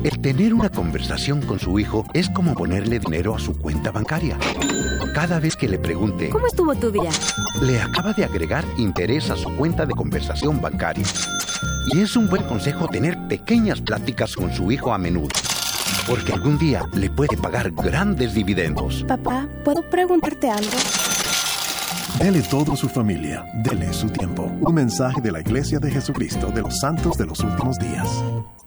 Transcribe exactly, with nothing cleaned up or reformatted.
El tener una conversación con su hijo es como ponerle dinero a su cuenta bancaria. Cada vez que le pregunte ¿cómo estuvo tu día?, le acaba de agregar interés a su cuenta de conversación bancaria. Y es un buen consejo tener pequeñas pláticas con su hijo a menudo, porque algún día le puede pagar grandes dividendos. Papá, ¿puedo preguntarte algo? Dele todo a su familia. Dele su tiempo. Un mensaje de la Iglesia de Jesucristo de los Santos de los Últimos Días.